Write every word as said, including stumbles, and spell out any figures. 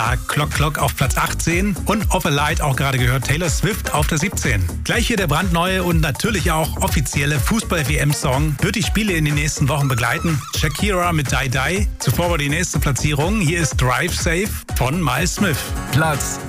Clock Clock auf Platz achtzehn und Of a Light auch gerade gehört, Taylor Swift auf der siebzehn. Gleich hier der brandneue und natürlich auch offizielle Fußball-W M-Song wird die Spiele in den nächsten Wochen begleiten. Shakira mit Die Die. Zuvor war die nächste Platzierung. Hier ist Drive Safe von Miles Smith. Platz